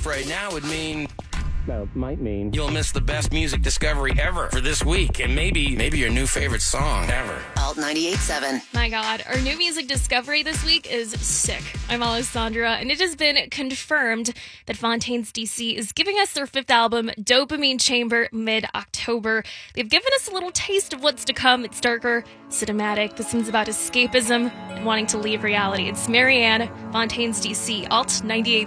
off right now would mean... Well, might mean you'll miss the best music discovery ever for this week, and maybe your new favorite song ever. Alt 98.7. My God, our new music discovery this week is sick. I'm Alessandra, and it has been confirmed that Fontaines DC is giving us their 5th album, Dopamine Chamber, mid-October. They've given us a little taste of what's to come. It's darker, cinematic. This one's about escapism and wanting to leave reality. It's Marianne, Fontaines DC, Alt 98.7.